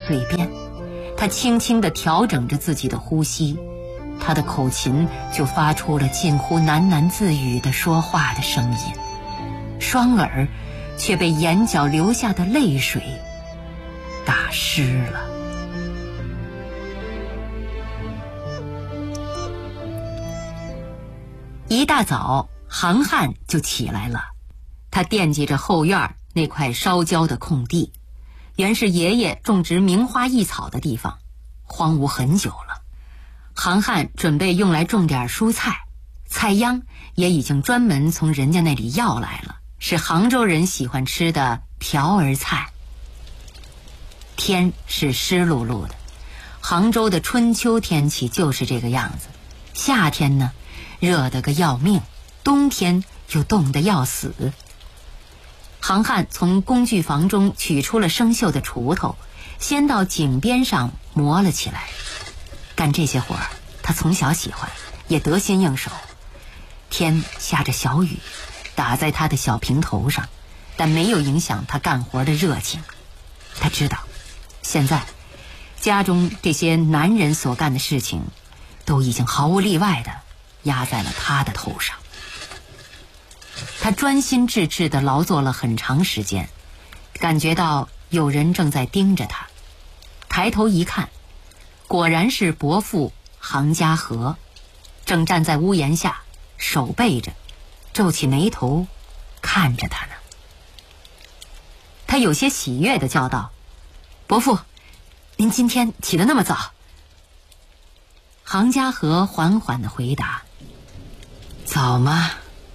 嘴边，他轻轻地调整着自己的呼吸，他的口琴就发出了近乎喃喃自语的说话的声音，双耳却被眼角流下的泪水打湿了。一大早，杭汉就起来了，他惦记着后院那块烧焦的空地，原是爷爷种植名花异草的地方，荒芜很久了。杭汉准备用来种点蔬菜，菜秧也已经专门从人家那里要来了，是杭州人喜欢吃的瓢儿菜。天是湿漉漉的，杭州的春秋天气就是这个样子，夏天呢热得个要命，冬天又冻得要死。杭汉从工具房中取出了生锈的锄头，先到井边上磨了起来。干这些活儿他从小喜欢，也得心应手。天下着小雨，打在他的小平头上，但没有影响他干活的热情。他知道现在家中这些男人所干的事情都已经毫无例外的压在了他的头上。他专心致志地劳作了很长时间，感觉到有人正在盯着他。抬头一看，果然是伯父杭家和，正站在屋檐下，手背着，皱起眉头看着他呢。他有些喜悦地叫道：“伯父，您今天起得那么早？”杭家和缓缓地回答：“早吗？”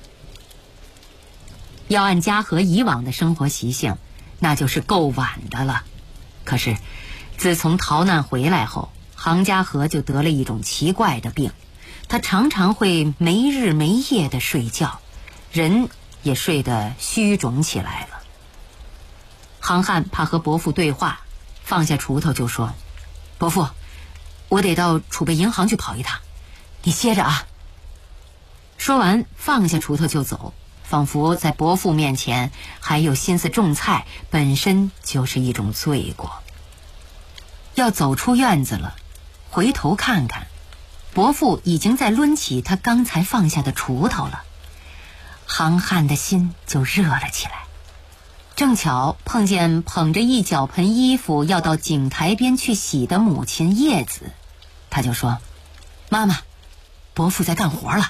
要按家和以往的生活习性，那就是够晚的了。可是自从逃难回来后，杭家和就得了一种奇怪的病，他常常会没日没夜地睡觉，人也睡得虚肿起来了。杭汉怕和伯父对话，放下锄头就说：“伯父，我得到储备银行去跑一趟，你歇着啊。”说完放下锄头就走，仿佛在伯父面前还有心思种菜，本身就是一种罪过。要走出院子了，回头看看，伯父已经在抡起他刚才放下的锄头了。杭汉的心就热了起来，正巧碰见捧着一脚盆衣服要到井台边去洗的母亲叶子，他就说：“妈妈，伯父在干活了。”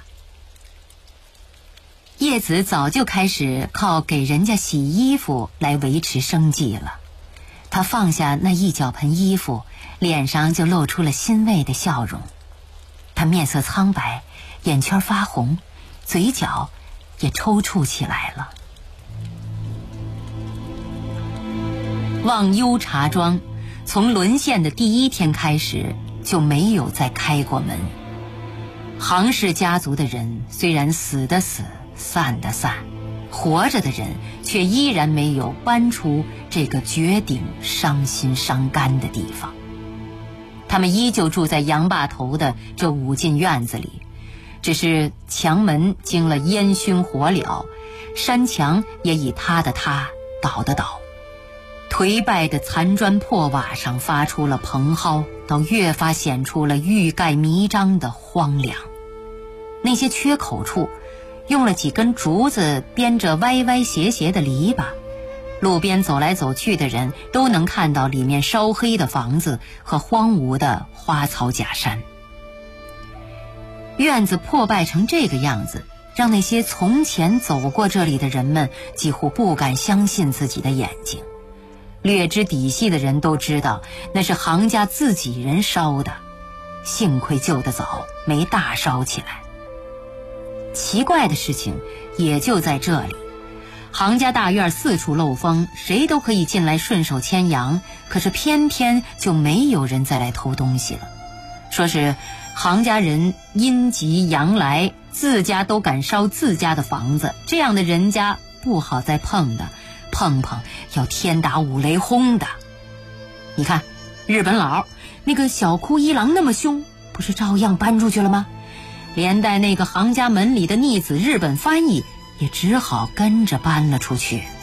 叶子早就开始靠给人家洗衣服来维持生计了。他放下那一脚盆衣服，脸上就露出了欣慰的笑容。他面色苍白，眼圈发红，嘴角也抽搐起来了。忘忧茶庄从沦陷的第一天开始就没有再开过门。杭氏家族的人虽然死的死，散的散，活着的人却依然没有搬出这个绝顶伤心伤肝的地方。他们依旧住在杨坝头的这5进院子里，只是墙门经了烟熏火燎，山墙也以塌的塌，倒的倒，颓败的残砖破瓦上发出了蓬蒿，倒越发显出了欲盖弥彰的荒凉。那些缺口处用了几根竹子编着歪歪斜斜的篱笆，路边走来走去的人都能看到里面烧黑的房子和荒芜的花草假山。院子破败成这个样子，让那些从前走过这里的人们几乎不敢相信自己的眼睛。略知底细的人都知道，那是杭家自己人烧的，幸亏救得早，没大烧起来。奇怪的事情也就在这里，杭家大院四处漏风，谁都可以进来顺手牵羊，可是偏偏就没有人再来偷东西了。说是杭家人阴极阳来，自家都敢烧自家的房子，这样的人家不好再碰的，碰碰要天打五雷轰的。你看日本佬那个小哭一郎那么凶，不是照样搬出去了吗？连带那个杭家门里的逆子日本翻译也只好跟着搬了出去。